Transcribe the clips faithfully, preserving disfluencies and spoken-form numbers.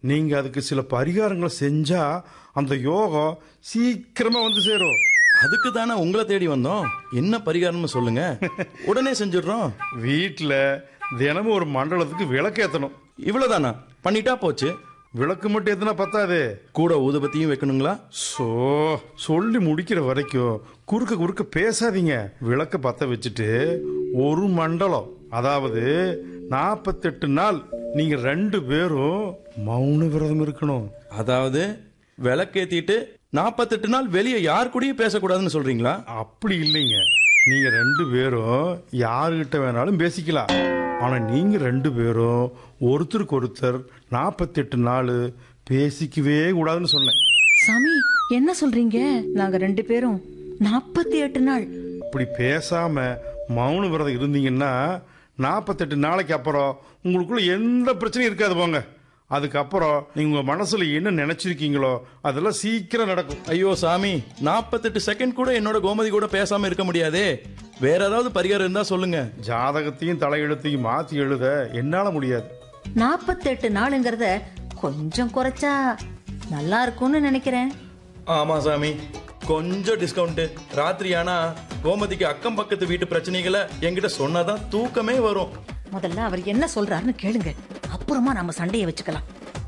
நீங்க அதுக்கு சில பரிகாரங்களை செஞ்சா அந்த யோகம் சீக்கிரமா வந்து சேரும். அதுக்கு தானே உங்களை தேடி வந்தோம். என்ன பரிகாரம்னு சொல்லுங்க, உடனே செஞ்சிடுறோம். வீட்டில் தினமும் ஒரு மண்டலத்துக்கு விளக்கு ஏற்றணும். இவ்வளவுதானா? பண்ணிட்டா போச்சு. விளக்கு மட்டும் ஏற்றினா பத்தாது, கூட ஊதுபத்தியும் வைக்கணுங்களா? சோ சொல்லி முடிக்கிற வரைக்கும் குறுக்க குறுக்க பேசாதீங்க. விளக்க பத்த வச்சுட்டு ஒரு மண்டலம், அதாவது நாற்பத்தெட்டு நாள் நீங்க ரெண்டு பேரும் மௌன விரதம் இருக்கணும். அதாவது விளக்கேத்திட்டு நாற்பத்தெட்டு நாள் வெளியே யார் கூடயும் பேசக்கூடாதுன்னு சொல்றீங்களா? அப்படி இல்லைங்க, நீங்க ரெண்டு பேரும் யாருகிட்ட வேணாலும் பேசிக்கலாம். ஆனா நீங்க ரெண்டு பேரும் ஒருத்தருக்கு ஒருத்தர் நாற்பத்தெட்டு நாள் பேசிக்கவே கூடாதுன்னு சொன்னேன். சாமி என்ன சொல்றீங்க? நாங்க ரெண்டு பேரும் நாற்பத்தி எட்டு நாள் இப்படி பேசாம மௌன விரதம் இருந்தீங்கன்னா நாற்பத்தெட்டு நாளைக்கு அப்புறம் உங்களுக்குள்ள எந்த பிரச்சனையும் இருக்காது போங்க. அதுக்கப்புறம் நீங்க உங்க மனசுல என்ன நினைச்சிருக்கீங்களோ அதெல்லாம் சீக்கிரம் நடக்கும். ஐயோ சாமி, நாற்பத்தெட்டு செகண்ட் கூட என்னோட கோமதி கூட பேசாம இருக்க முடியாதே. வேற ஏதாவது பரிகாரம் இருந்தா சொல்லுங்க. ஜாதகத்தையும் தலையெழுத்தையும் மாத்தி எழுத என்னால முடியாது. நாற்பத்தெட்டு நாளுங்கிறத கொஞ்சம் குறைச்சா நல்லா இருக்கும்னு நினைக்கிறேன். ஆமா சாமி, கொஞ்சம் டிஸ்கவுண்ட். ராத்திரி ஆனா கோமதிக்கு அக்கம் பக்கத்து வீட்டு பிரச்சனைகளை என்கிட்ட சொன்னாதான் தூக்கமே வரும். முதல்ல அவர் என்ன சொல்றாருன்னு கேளுங்க, அப்புறமா நம்ம சண்டையை வச்சுக்கலாம்.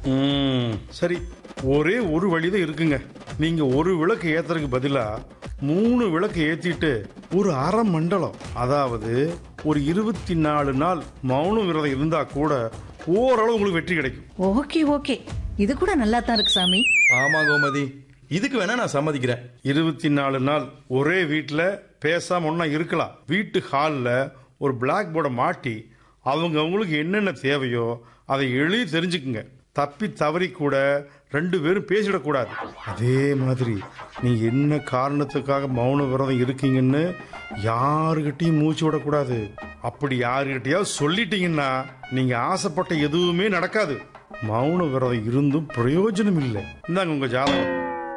சரி, ஒரே ஒரு வழிதான் இருக்குங்க. நீங்க ஒரு விளக்கு ஏத்துறதுக்கு பதிலா மூணு விளக்கு ஏத்திட்டு ஒரு அரை மண்டலம், அதாவது ஒரு இருபத்தி நாலு நாள் மௌன விரதம் இருந்தா கூட ஓரளவு உங்களுக்கு வெற்றி கிடைக்கும். ஓகே ஓகே, இது கூட நல்லா தான் இருக்கு சாமி. ஆமா கோமதி, இதுக்கு வேணா நான் சம்மதிக்கிறேன். இருபத்தி நாலு நாள் ஒரே வீட்டுல பேசாம ஒன்னா இருக்கலாம். வீட்டு ஹால்ல ஒரு பிளாக் போர்டை மாட்டி அவங்க அவங்களுக்கு என்னென்ன தேவையோ அதை எழுதி தெரிஞ்சுக்குங்க. தப்பி தவறி கூட ரெண்டு பேரும் பேசிடக்கூடாது. அதே மாதிரி நீங்க என்ன காரணத்துக்காக மௌன விரதம் இருக்கீங்கன்னு யாருகிட்டையும் மூச்சு விடக்கூடாது. அப்படி யாருகிட்டையாவது சொல்லிட்டீங்கன்னா நீங்க ஆசைப்பட்ட எதுவுமே நடக்காது. மௌன விரதம் இருந்தும் பிரயோஜனம் இல்லை. இந்தாங்க உங்க ஜாதகம்.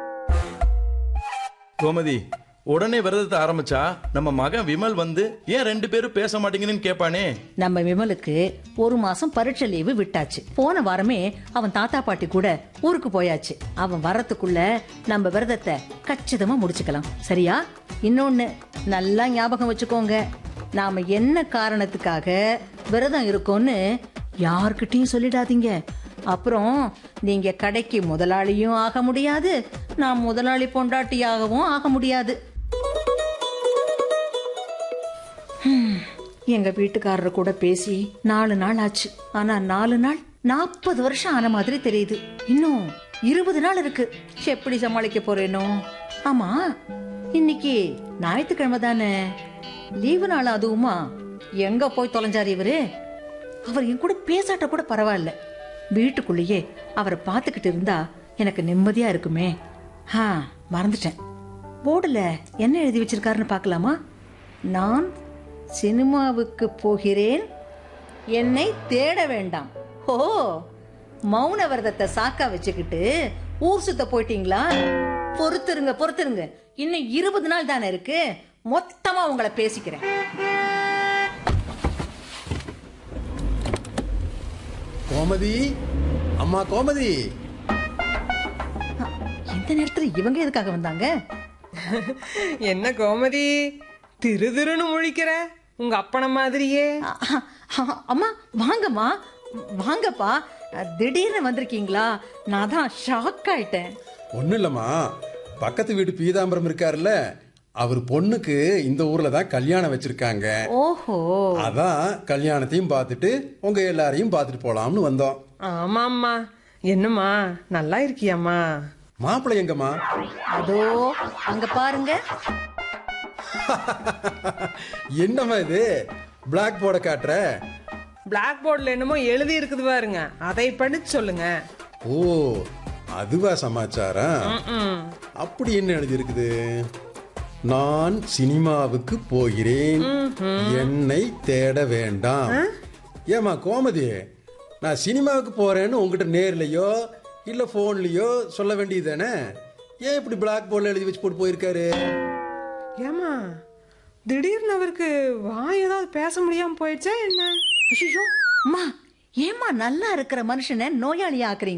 கோமதி, உடனே விரதத்தை ஆரம்பிச்சா நம்ம மகன் விமல் வந்து ஏன் ரெண்டு பேரும் பேச மாட்டீங்கன்னு கேட்பானே. நம்ம விமலுக்கு ஒரு மாசம் பரீட்சை லீவு விட்டாச்சு. போன வாரமே அவன் தாத்தா பாட்டி கூட ஊருக்கு போயாச்சு. அவன் வரத்துக்குள்ள நம்ம விரதத்தை கச்சிதமா முடிச்சுக்கலாம். சரியா? இன்னொன்னு நல்லா ஞாபகம் வச்சுக்கோங்க, நாம என்ன காரணத்துக்காக விரதம் இருக்கோம்னு யார்கிட்டயும் சொல்லிடாதீங்க. அப்புறம் நீங்க கடைக்கு முதலாளியும் ஆக முடியாது, நான் முதலாளி பொண்டாட்டியாகவும் ஆக முடியாது. எங்க வீட்டுக்காரர் கூட பேசி நாலு நாள் ஆச்சு. ஆனா நாலு நாள் நாற்பது வருஷம் ஆன மாதிரி தெரியுது. இன்னும் இருபது நாள் இருக்கு. எப்படி சமாளிக்க போறேனோ? ஆமா, இன்னைக்கு ஞாயிற்றுக்கிழமை தானே, லீவு நாள். அதுவுமா எங்க போய் தொலைஞ்சாரு இவரு? அவர் என் கூட பேசாட்ட கூட பரவாயில்ல, வீட்டுக்குள்ளேயே அவரை பார்த்துக்கிட்டு இருந்தா எனக்கு நிம்மதியா இருக்குமே. ஆ, மறந்துட்டேன். போர்டுல என்ன எழுதி வச்சிருக்காருன்னு பார்க்கலாமா? நான் சினிமாவுக்கு போகிறேன், என்னை தேட வேண்டாம். ஓ, மௌன விரதத்தை சாக்கா வச்சுக்கிட்டு ஊர் சுத்த போயிட்டீங்களா? பொறுத்துருங்க பொறுத்துருங்க, இன்னும் இருபது நாள் தானே இருக்கு. மொத்தமா உங்களை பேசிக்கிறேன். கோமதி, அம்மா கோமதி. இந்த நேரத்துல இவங்க எதுக்காக வந்தாங்க? என்ன கோமதி, திரு திருன்னு முழிக்கிற உங்க அப்பன மாதிரியே? அம்மா வாங்கம்மா, வாங்கப்பா. திடீர்னு வந்திருக்கீங்களா? நான் தான் ஷாக் ஆயிட்டேன். ஒன்னும் இல்லம்மா, பக்கத்து வீட்டு பீதாம்பரம் இருக்காருல்ல, அவர் பொண்ணுக்கு இந்த ஊர்ல தான் கல்யாணம் வச்சிருக்காங்க. ஓஹோ, அதான் கல்யாணத்தையும் பார்த்துட்டு உங்க எல்லாரையும் பார்த்துட்டு போலாம்னு வந்தோம். ஆமாம்மா. என்னம்மா நல்லா இருக்கியாம்மா? மாப்பிள்ளை எங்கம்மா? அதோ அங்க பாருங்க. என்னம்மா இது பிளாக் போர்டை காட்டுற? பிளாக் போர்டில் என்னமோ எழுதி இருக்குது பாருங்க, அதை படிச்சு சொல்லுங்க. ஓ, அதுவா சமாச்சாரம்? அப்படி என்ன எழுதி இருக்குது? நான் சினிமாவுக்கு போகிறேன், என்னை தேட வேண்டாம். ஏமா கோமதி, நான் சினிமாவுக்கு போறேன்னு உங்ககிட்ட நேர்லயோ இல்ல போன்லயோ சொல்ல வேண்டியதுதானே? ஏன் இப்படி பிளாக் போர்ட்ல எழுதி வச்சு போட்டு போயிருக்காரு? ஏமா திடீர்னு அவருக்கு வாய் ஏதாவது பேச முடியாம போயிடுச்சா என்ன? ஐயோ அம்மா, ஏமா நல்லா இருக்கிற மனுஷனை நோயாளி ஆக்குறீங்க?